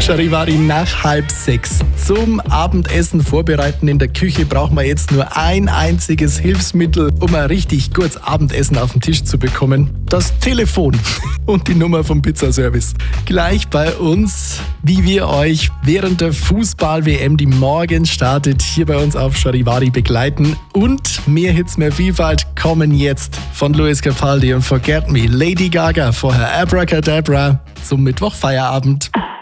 Charivari nach 5:30. Zum Abendessen vorbereiten in der Küche braucht man jetzt nur ein einziges Hilfsmittel, um ein richtig gutes Abendessen auf den Tisch zu bekommen. Das Telefon und die Nummer vom Pizzaservice. Gleich bei uns, wie wir euch während der Fußball-WM, die morgen startet, hier bei uns auf Charivari begleiten. Und mehr Hits, mehr Vielfalt kommen jetzt von Lewis Capaldi und Forget Me. Lady Gaga, vorher Abracadabra zum Mittwochfeierabend.